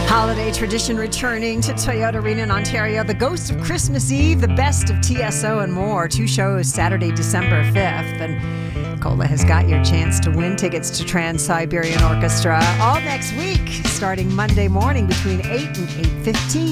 Holiday tradition returning to Toyota Arena in Ontario. The Ghost of Christmas Eve, the best of TSO and more. 2 shows Saturday, December 5th. And Cola has got your chance to win tickets to Trans-Siberian Orchestra all next week, starting Monday morning between 8 and 8:15.